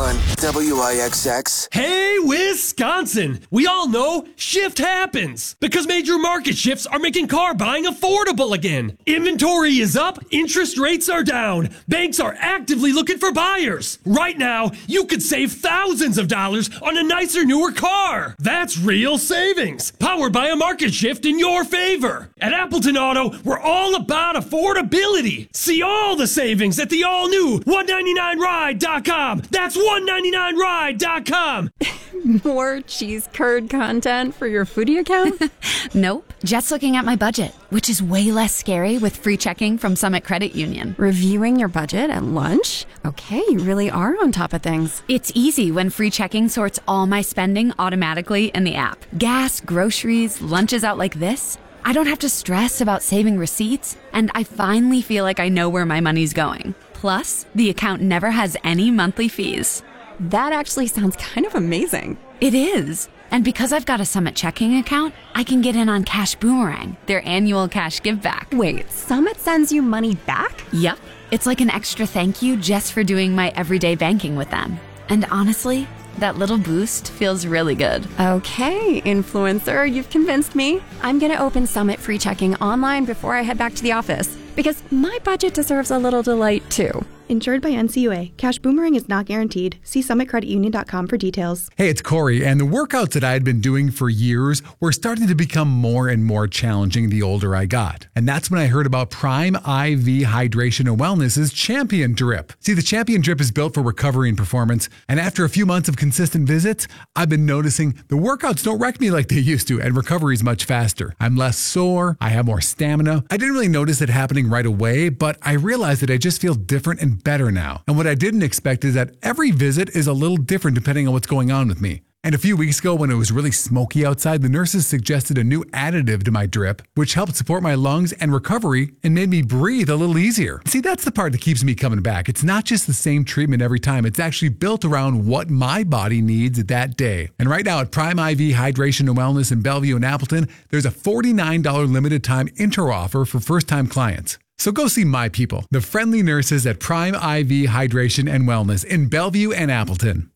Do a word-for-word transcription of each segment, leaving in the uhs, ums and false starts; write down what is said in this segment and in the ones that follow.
on W I X X. Hey, Wisconsin! We all know shift happens because major market shifts are making car buying affordable again. Inventory is up, interest rates are down, banks are actively looking for buyers. Right now, you could save thousands of dollars on a nicer, newer car. That's real savings, powered by a market shift in your favor. At Appleton Auto, we're all about affordability. See all the savings at the all-new one ninety-nine ride dot com. That's one ninety-nine ride dot com. More cheese curd content for your foodie account? Nope. Just looking at my budget, which is way less scary with free checking from Summit Credit Union. Reviewing your budget at lunch? Okay, you really are on top of things. It's easy when free checking sorts all my spending automatically in the app. Gas, groceries, lunches out like this. I don't have to stress about saving receipts, and I finally feel like I know where my money's going. Plus, the account never has any monthly fees. That actually sounds kind of amazing. It is. And because I've got a Summit checking account, I can get in on Cash Boomerang, their annual cash give back. Wait, Summit sends you money back? Yep. It's like an extra thank you just for doing my everyday banking with them. And honestly, that little boost feels really good. Okay, influencer, you've convinced me. I'm going to open Summit free checking online before I head back to the office, because my budget deserves a little delight too. Insured by N C U A. Cash Boomerang is not guaranteed. See summit credit union dot com for details. Hey, it's Corey, and the workouts that I had been doing for years were starting to become more and more challenging the older I got. And that's when I heard about Prime I V Hydration and Wellness's Champion Drip. See, the Champion Drip is built for recovery and performance, and after a few months of consistent visits, I've been noticing the workouts don't wreck me like they used to, and recovery is much faster. I'm less sore, I have more stamina. I didn't really notice it happening right away, but I realized that I just feel different and better now. And what I didn't expect is that every visit is a little different depending on what's going on with me. And a few weeks ago, when it was really smoky outside, the nurses suggested a new additive to my drip, which helped support my lungs and recovery and made me breathe a little easier. See, that's the part that keeps me coming back. It's not just the same treatment every time. It's actually built around what my body needs at that day. And right now at Prime I V Hydration and Wellness in Bellevue and Appleton, there's a forty-nine dollars limited time intro offer for first-time clients. So go see my people, the friendly nurses at Prime I V Hydration and Wellness in Bellevue and Appleton.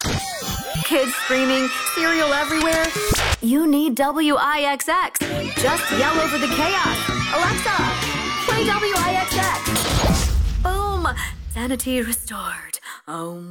Kids screaming, cereal everywhere? You need W I X X. Just yell over the chaos. Alexa, play W I X X. Boom! Sanity restored. Oh.